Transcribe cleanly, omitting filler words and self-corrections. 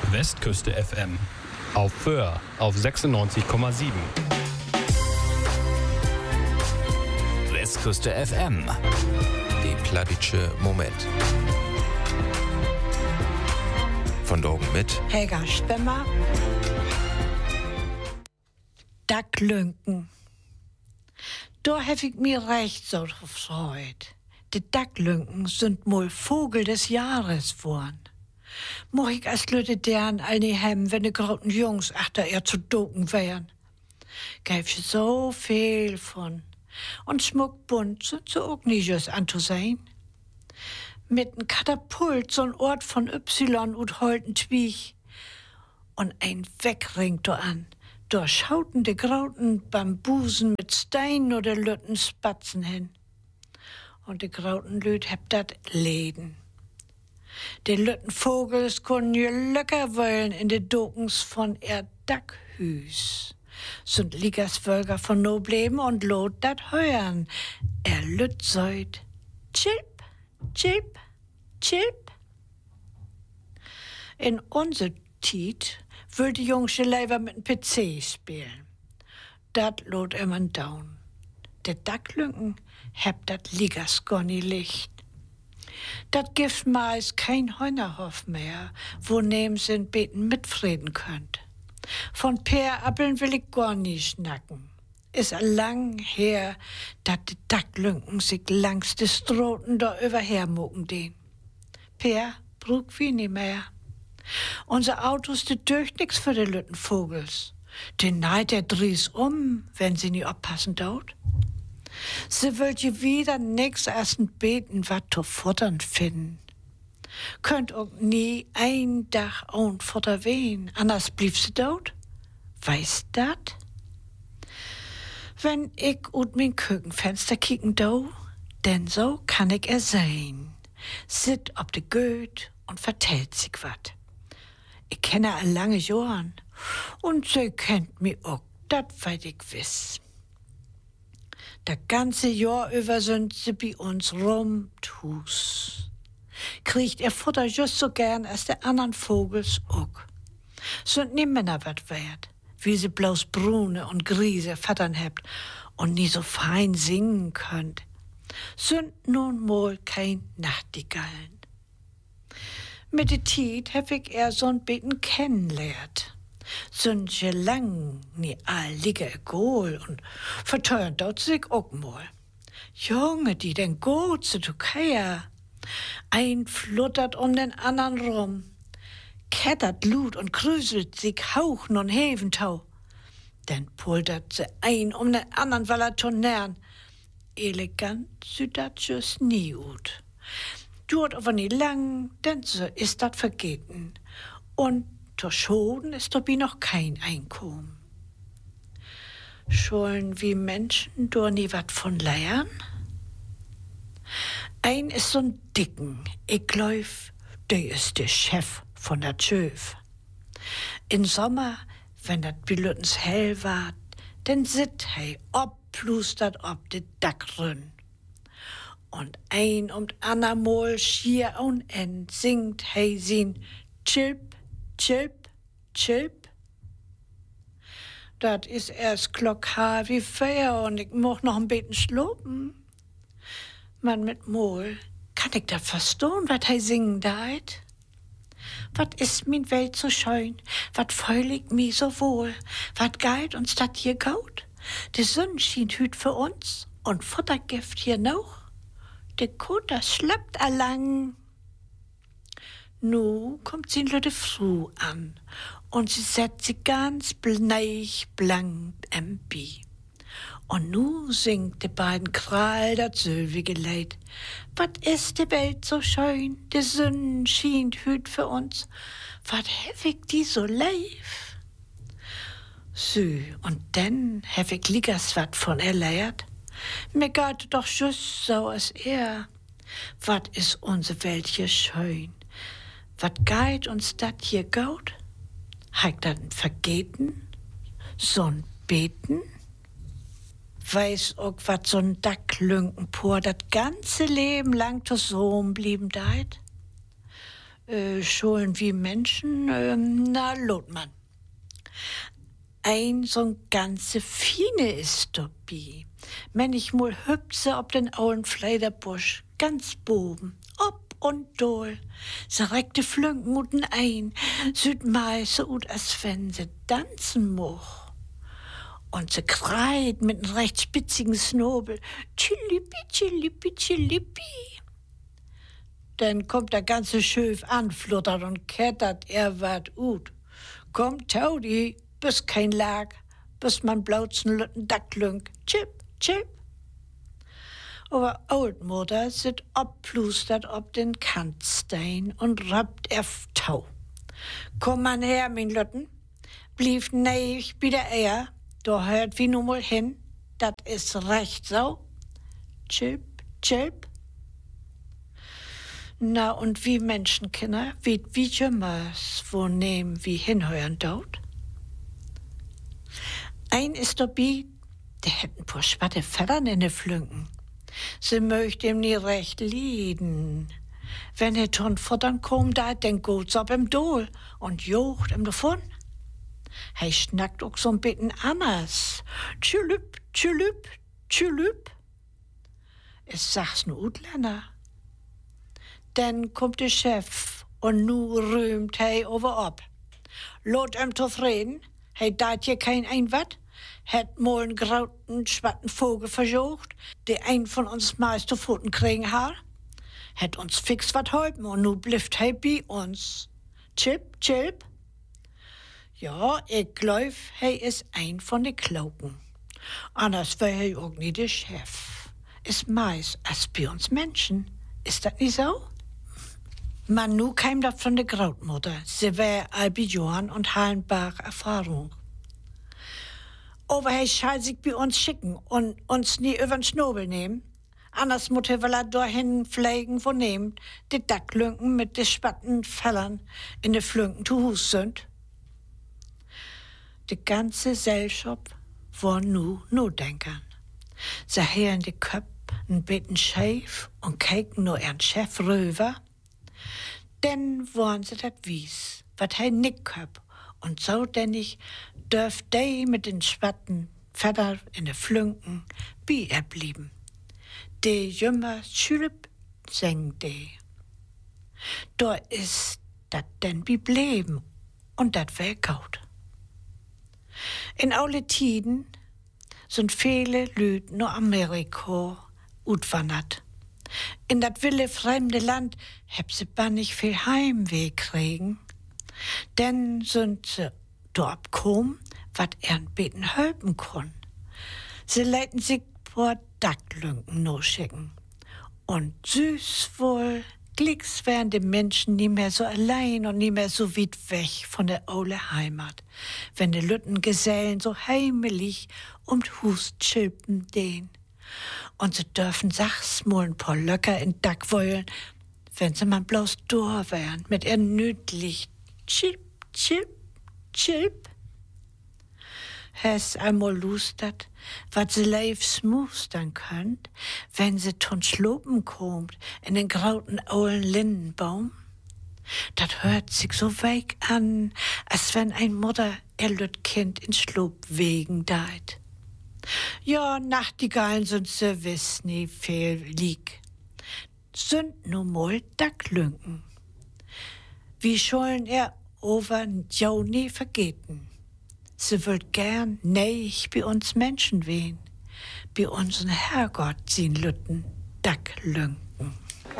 Westküste FM. Auf Föhr auf 96,7. Westküste FM. Die plattdeutsche Moment. Von Dorgen mit Helga Stemmer. Dacklünken. Da hab ich mir recht so gefreut. Die Dacklünken sind mal Vogel des Jahres geworden. Moch ich als Leute deren all die Hemmen, wenn die großen Jungs achter ihr zu doken wären. Gäb je so viel von. Und schmuckbunt sind sie auch nicht just anzusehen. Mit n Katapult so'n Ort von Y und holten Twiech. Und ein Wegringt do an. Da schauten de grauten Bambusen mit Steinen oder Lütten Spatzen hin. Und de grauten Lüt heb dat Läden. De Lütten Vogels können je lecker wollen in de Dokens von er Dackhüs. Sind Ligasvölker von no bleben und lot dat hören. Er lütt seut. Chip, chip, chip. In unser Tiet will die Jungsche leider mit dem PC spielen. Dat lot immer down. De Dacklünken heb dat Ligasgonni Licht. Dat gibt meist kein Heunerhof mehr, wo neben sind beten mitfrieden könnt. Von Peerappeln will ich gar nicht schnacken. Ist lang her, dat de Dacklünken sich langs de Stroten da überhermucken den. Peer brug wie nie mehr. Unser Autos, de dürcht nix für de Lüttenvogels. Den neid der dries wenn sie nie oppassen dort. Sie wollt je wieder nix ersten beten, wat zu futtern finden. Könnt auch nie ein Dach ohn Futter wehen, anders blieb sie dort. Weißt dat? Wenn ich ut mein Küchenfenster kicken do, denn so kann ich sehen. Sit ob de Goeth und vertellt sich wat. Ich kenne a lange Jahren und sie kennt mi auch, dat weit ich wiss. Das ganze Jahr über sind sie bei uns rumtus. Kriegt er Futter just so gern als der anderen Vogels auch. Sind nie Männer wat wert, wie sie bloß brune und griese Vattern hebt und nie so fein singen könnt. Sind nun mal kein Nachtigallen. Mit der Tiet hab ich so'n Beten kennenlernt. Sind je lang nie all ligge Gohl und verteuern dort sich auch mal. Junge, die denn gut zu Türkei. Ein fluttert um den anderen rum. Kettert Lut und krüselt sich hauchen und Heventau. Denn pultert sie ein um den anderen, weil er tonnern. Elegant sieht dat just nie gut. Dauert aber nie lang, denn so ist dat vergeten. Und zur Schoden ist dabei noch kein Einkommen. Schollen wie Menschen do nie wat von lernen? Ein ist so'n Dicken, ich glaub, der ist der Chef von der Tschöf. In Sommer, wenn dat Bilüttens hell ward, denn sit hei plustert ob de Dackrünn. Und ein und anermol schier und end singt hei sin Chilp, Chilp, Chilp. Dat is erst Glock Haar wie Feier und ich moch noch ein bisschen schlopen. Man mit Mol, kann ich dat verstehen, wat hei singen deit? Wat ist min Welt so schön, wat feul ich mi so wohl, wat geit uns dat hier gaut? De Sonne schien hüt für uns und Futtergift hier noch. De Kutter schleppt allang. Nu kommt sie Leute früh an und sie setzt sich ganz bleich blank Bi. Und nu singt de beiden Kral dat sölvige Leid. Wat ist de Welt so schön, de Sonne schien hüt für uns, wat hef die so leif? Sü, und denn hef ich liegers wat von erleiert. Mir geht doch just so als Wat is unsere Welt hier schön. Wat geht uns dat hier gaut? Heik dat vergeten? So'n Beten? Weiß auch, wat so'n Dacklünken pur dat ganze Leben lang to so blieben deit? Schulen wie Menschen, na, Lotmann. Ein so'n ganze Fine ist dabei. Wenn ich mal hüpse ob den ollen Fleiderbusch, ganz boben, ob und dol, se reckte Flünken uten ein, süd meise ut as wenn se tanzen moch. Und se kreit mit n recht spitzigen Snobel, tschilippi, tschilippi, tschilippi. Dann kommt der ganze Schöf an, fluttert und kettert, wart ut. Kommt, Taudi, bis kein Lag, bis man blauzen Lütten Dacklünk, chip, chip. Aber Oldmutter sit obplustert ob den Kantstein und rappt Tau. Komm man her, mein Lütten, blieb neig bi der Eier, da hört wie nu mal hin, dat is recht so. Chip, chip. Na, und wie Menschenkinder, wie jümmers, wo nehmen wie hinhören dort? Ein ist dabei, der hätten paar schwatte Federn in de Flünken. Sie möcht ihm nie recht lieden. Wenn er ton futtern kommt, da den gots ob im Dol und jocht ihm davon. Hei schnackt auch so'n bitten anders. Tschülüp, tschülüp, tschülüp. Es sagt's nu Utländer. Dann kommt der Chef und nu rühmt hei over ob. Lot ihm zufrieden, hei dat hier kein Einwand, hätt mal einen grauten, schwatten Vogel versucht, der ein von uns meiste Pfoten kriegen hat, hätt uns fix wat holpen und nu blifft hei bei uns. Chip, chip. Ja, ich glaub, hei is ein von de Klauken. Anders wär hei auch nie der Chef. Is meist als bei uns Menschen. Ist dat nicht so? Man, nu kam dat von der Grautmutter. Sie wär all Johann und Hallenbach Erfahrung. Aber er schall sich bei uns schicken und uns nie übern Schnobel nehmen. Anders mutter will er dahin pflegen, wo nehmt die Dacklünken mit de spatten Fellern in de Flünken zu Hus sind. Die ganze Gesellschaft war nu denkern. Sie heren die Köp ein bisschen scheif und keken nur ihren Chef rüber. Denn wollen sie dat wies, wat hei nick hab. Und so denn ich dürft de mit den schwatten Fedder in de Flünken bi blieben. De jümmer schülp seng de. Da ist dat denn bi bleben und dat wär gaut. In alle Tiden sind viele Lüd nur Amerika utwandert. In dat wille fremde Land heb se bannig viel Heimweh kriegen. Denn sind se dort kom, wat ern beten helpen kon. Se leiten sich vor Dacklünken no schicken. Und süß wohl, glicks wären die Menschen nie mehr so allein und nie mehr so weit weg von der ole Heimat, wenn die Lütten Gesellen so heimelig Hus chilpen den. Und sie dürfen sachs mal ein paar Löcker in Dack wollen, wenn sie man bloß da wären, mit ihren nüdlich Chip, Chip, Chip. Hes einmal lustert, wat sie leifs mustern könnt, wenn sie ton Schlopen kommt in den grauten ollen Lindenbaum. Dat hört sich so weich an, als wenn ein Mutter ihr Lütkind in Schlop wegen deit. Ja, Nachtigallen sind se wiss nie viel lieg. Sind nu mal Dacklünken. Wie schollen over jau nie vergeten. Sie wollt gern neich bei uns Menschen wehen, bei unseren Herrgott sien Lütten Dacklünken.